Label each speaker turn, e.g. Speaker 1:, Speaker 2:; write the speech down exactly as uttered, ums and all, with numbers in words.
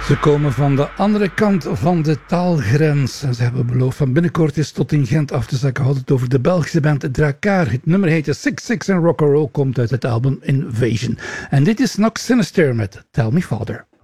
Speaker 1: Ze komen van de andere kant van de taalgrens. En ze hebben beloofd van binnenkort eens tot in Gent af te zakken. Had het over de Belgische band Drakkar. Het nummer heette Six Six en Rock'n'Roll komt uit het album Invasion. En dit is Nox Sinister met Tell Me Father.